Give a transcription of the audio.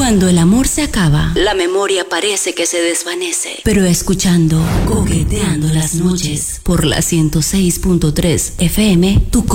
Cuando el amor se acaba, la memoria parece que se desvanece. Pero escuchando Coqueteando las noches por la 106.3 FM, tu